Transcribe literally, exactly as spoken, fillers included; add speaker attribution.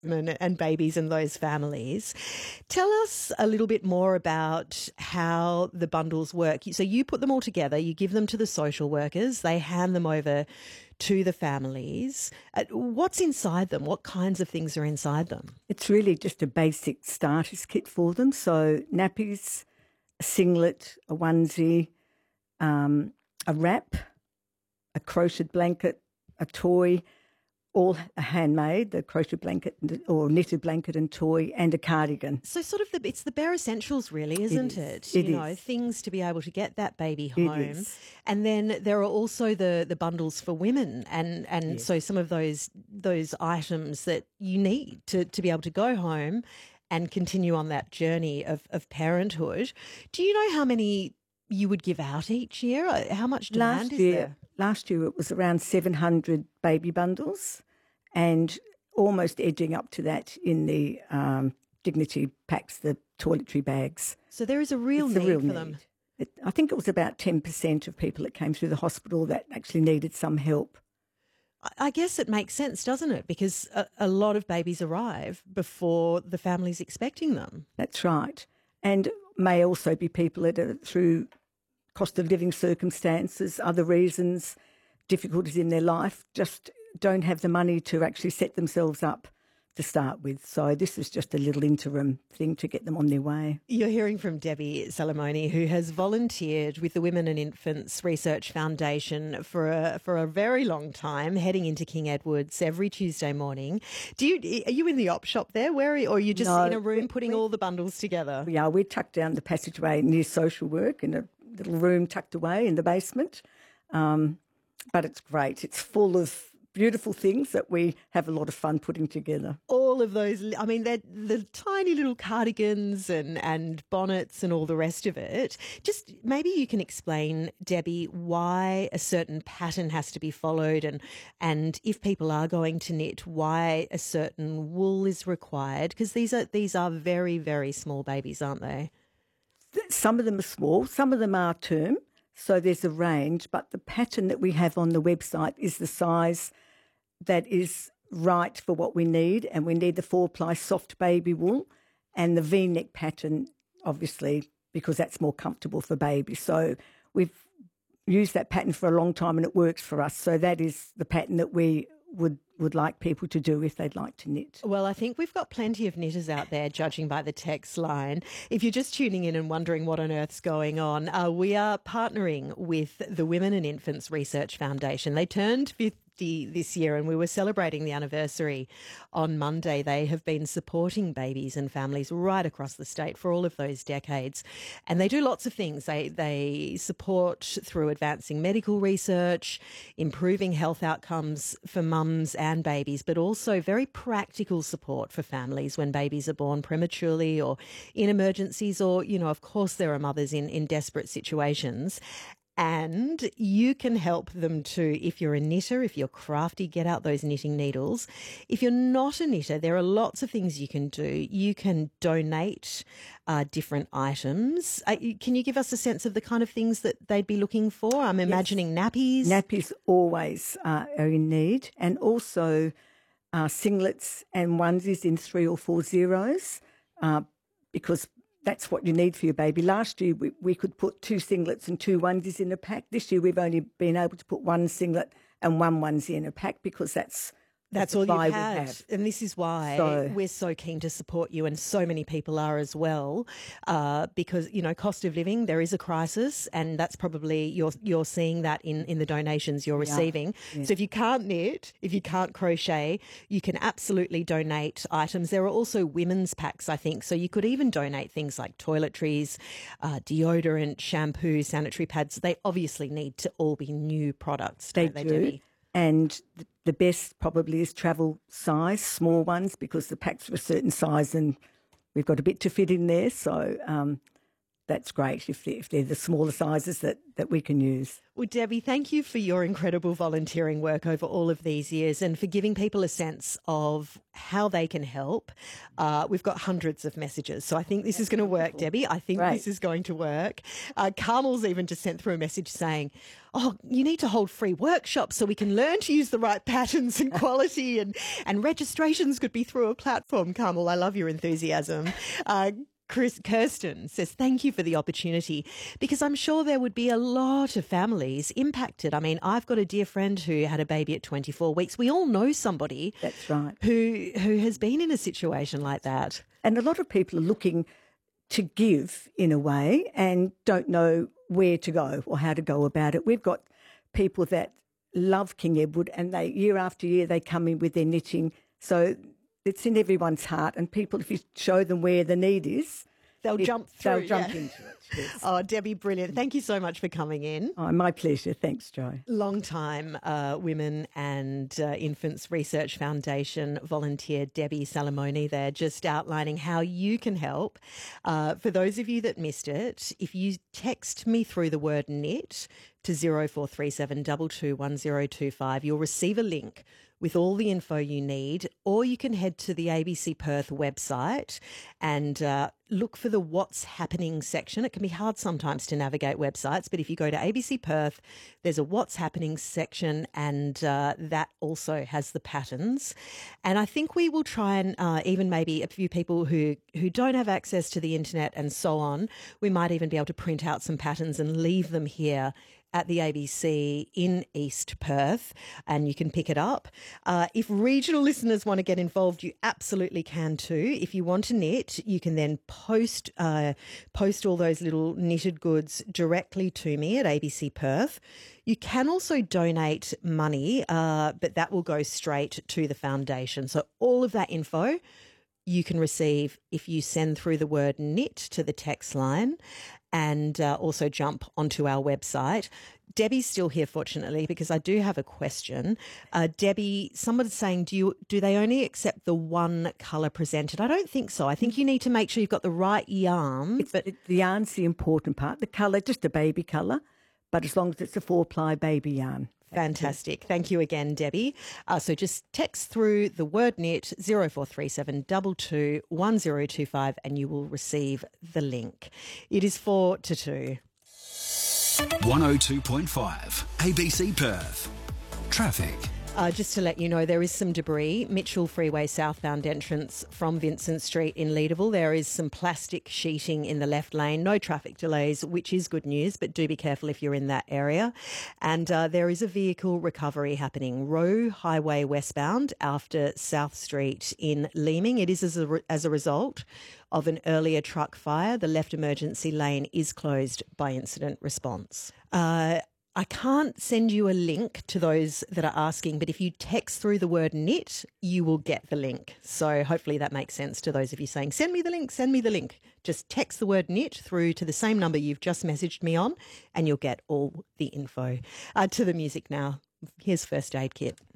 Speaker 1: women and babies and those families. Tell us a little bit more about how the bundles work. So you put them all together, you give them to the social workers, they hand them over to the families. Uh, What's inside them? What kinds of things are inside them?
Speaker 2: It's really just a basic starters kit for them. So nappies, a singlet, a onesie, um, a wrap, a crocheted blanket, a toy, all handmade, the crochet blanket or knitted blanket and toy, and a cardigan.
Speaker 1: So sort of the, it's the bare essentials really, isn't
Speaker 2: it?
Speaker 1: it?
Speaker 2: It
Speaker 1: you know,
Speaker 2: is.
Speaker 1: things to be able to get that baby
Speaker 2: It
Speaker 1: home.
Speaker 2: is.
Speaker 1: And then there are also the, the bundles for women and, and
Speaker 2: Yes.
Speaker 1: so some of those those items that you need to, to be able to go home and continue on that journey of, of parenthood. Do you know how many you would give out each year? How much demand
Speaker 2: Last
Speaker 1: is
Speaker 2: year,
Speaker 1: there?
Speaker 2: last year it was around seven hundred baby bundles, and almost edging up to that in the um, dignity packs, the toiletry bags.
Speaker 1: So there is a real
Speaker 2: It's
Speaker 1: need
Speaker 2: a real
Speaker 1: for
Speaker 2: need.
Speaker 1: them.
Speaker 2: It, I think it was about ten percent of people that came through the hospital that actually needed some help.
Speaker 1: I guess it makes sense, doesn't it? Because a, a lot of babies arrive before the family's expecting them.
Speaker 2: That's right. And may also be people that are through cost of living circumstances, other reasons, difficulties in their life, just don't have the money to actually set themselves up to start with. So this is just a little interim thing to get them on their way.
Speaker 1: You're hearing from Debbie Salamoni, who has volunteered with the Women and Infants Research Foundation for a, for a very long time, heading into King Edward's every Tuesday morning. Do you are you in the op shop there? Where are you, or are you just
Speaker 2: No,
Speaker 1: in a room
Speaker 2: we-
Speaker 1: putting
Speaker 2: we-
Speaker 1: all the bundles together?
Speaker 2: Yeah, we're tucked down the passageway near social work in a little room tucked away in the basement. Um, but it's great. It's full of beautiful things that we have a lot of fun putting together.
Speaker 1: All of those, I mean, they're the tiny little cardigans and, and bonnets and all the rest of it. Just maybe you can explain, Debbie, why a certain pattern has to be followed and, and if people are going to knit, why a certain wool is required, because these are, these are very, very small babies, aren't they?
Speaker 2: Some of them are small, some of them are term, so there's a range, but the pattern that we have on the website is the size that is right for what we need, and we need the four-ply soft baby wool and the V-neck pattern, obviously, because that's more comfortable for babies. So we've used that pattern for a long time and it works for us. So that is the pattern that we would would like people to do if they'd like to knit.
Speaker 1: Well, I think we've got plenty of knitters out there, judging by the text line. If you're just tuning in and wondering what on earth's going on, uh, we are partnering with the Women and Infants Research Foundation. They turned fifty this year and we were celebrating the anniversary on Monday. They have been supporting babies and families right across the state for all of those decades. And they do lots of things. They, they support through advancing medical research, improving health outcomes for mums and babies, but also very practical support for families when babies are born prematurely or in emergencies, or, you know, of course there are mothers in, in desperate situations. And you can help them too. If you're a knitter, if you're crafty, get out those knitting needles. If you're not a knitter, there are lots of things you can do. You can donate uh, different items. Uh, can you give us a sense of the kind of things that they'd be looking for? I'm imagining nappies.
Speaker 2: Nappies always uh, are in need, and also uh, singlets and onesies in three or four zeros, uh, because that's what you need for your baby. Last year, we, we could put two singlets and two onesies in a pack. This year, we've only been able to put one singlet and one onesie in a pack because that's
Speaker 1: That's
Speaker 2: the
Speaker 1: all
Speaker 2: supply
Speaker 1: you've
Speaker 2: we
Speaker 1: had.
Speaker 2: have.
Speaker 1: And this is why
Speaker 2: So-
Speaker 1: we're so keen to support you, and so many people are as well, uh, because, you know, cost of living, there is a crisis, and that's probably, you're you're seeing that in, in the donations you're receiving.
Speaker 2: yeah.
Speaker 1: So if you can't knit, if you can't crochet, you can absolutely donate items. There are also women's packs, I think, so you could even donate things like toiletries, uh, deodorant, shampoo, sanitary pads. They obviously need to all be new products,
Speaker 2: They
Speaker 1: don't they,
Speaker 2: do.
Speaker 1: Debbie?
Speaker 2: And th- the best probably is travel size, small ones, because the packs are a certain size and we've got a bit to fit in there. So um, that's great if they're, if they're the smaller sizes that, that we can use.
Speaker 1: Well, Debbie, thank you for your incredible volunteering work over all of these years and for giving people a sense of how they can help. Uh, we've got hundreds of messages, so I think this is going to work, Debbie. I think
Speaker 2: Great.
Speaker 1: this is going to work. Uh, Carmel's even just sent through a message saying, oh, you need to hold free workshops so we can learn to use the right patterns and quality, and, and registrations could be through a platform. Carmel, I love your enthusiasm. Uh, Chris Kirsten says, thank you for the opportunity, because I'm sure there would be a lot of families impacted. I mean, I've got a dear friend who had a baby at twenty-four weeks. We all know somebody
Speaker 2: That's right.
Speaker 1: who who has been in a situation like that.
Speaker 2: And a lot of people are looking to give in a way and don't know where to go or how to go about it. We've got people that love King Edward, and they year after year they come in with their knitting. So it's in everyone's heart, and people, if you show them where the need is,
Speaker 1: They'll
Speaker 2: it,
Speaker 1: jump through.
Speaker 2: They'll jump
Speaker 1: yeah.
Speaker 2: into it. Yes.
Speaker 1: Oh, Debbie, brilliant. Thank you so much for coming in.
Speaker 2: Oh, my pleasure. Thanks, Jo.
Speaker 1: Long time uh, Women and uh, Infants Research Foundation volunteer Debbie Salamone there, just outlining how you can help. Uh, for those of you that missed it, if you text me through the word knit to zero four three seven two two one zero two five, you'll receive a link with all the info you need, or you can head to the A B C Perth website and uh, look for the What's Happening section. It can be hard sometimes to navigate websites, but if you go to A B C Perth, there's a What's Happening section, and uh, that also has the patterns. And I think we will try and uh, even maybe a few people who, who don't have access to the internet and so on, we might even be able to print out some patterns and leave them here at the A B C in East Perth, and you can pick it up. Uh, if regional listeners want to get involved, you absolutely can too. If you want to knit, you can then post uh, post all those little knitted goods directly to me at A B C Perth. You can also donate money, uh, but that will go straight to the foundation. So all of that info you can receive if you send through the word knit to the text line, and uh, also jump onto our website. Debbie's still here, fortunately, because I do have a question. Uh, Debbie, someone's saying, do you do they only accept the one colour presented? I don't think so. I think you need to make sure you've got the right yarn.
Speaker 2: It's,
Speaker 1: but
Speaker 2: the yarn's the important part. The colour, just a baby colour, but as long as it's a four-ply baby yarn.
Speaker 1: Fantastic. Thank you again, Debbie. Uh, so just text through the word knit zero four three seven two two one zero two five and you will receive the link. It is four to two.
Speaker 3: one oh two point five A B C Perth. Traffic.
Speaker 1: Uh, just to let you know, there is some debris. Mitchell Freeway southbound entrance from Vincent Street in Leederville. There is some plastic sheeting in the left lane. No traffic delays, which is good news, but do be careful if you're in that area. And uh, there is a vehicle recovery happening. Roe Highway westbound after South Street in Leeming. It is as a, re- as a result of an earlier truck fire. The left emergency lane is closed by incident response. Uh, I can't send you a link to those that are asking, but if you text through the word knit, you will get the link. So hopefully that makes sense to those of you saying, send me the link, send me the link. Just text the word knit through to the same number you've just messaged me on and you'll get all the info. Uh, to the music now. Here's First Aid Kit.